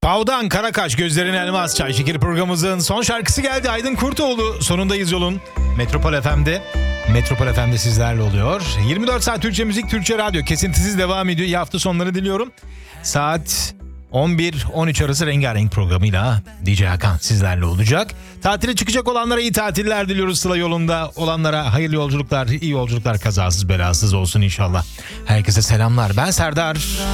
Pavdan Karakaş, Gözlerin Elmas, Çay Şekeri programımızın son şarkısı geldi. Aydın Kurtoğlu, Sonundayız Yolun. Metropol FM'de. Metropol FM'de sizlerle oluyor. 24 saat Türkçe müzik, Türkçe radyo kesintisiz devam ediyor. İyi hafta sonları diliyorum. Saat 11-13 arası Rengarenk programıyla DJ Hakan sizlerle olacak. Tatile çıkacak olanlara iyi tatiller diliyoruz. Sıla yolunda olanlara hayırlı yolculuklar, iyi yolculuklar, kazasız belasız olsun inşallah. Herkese selamlar. Ben Serdar.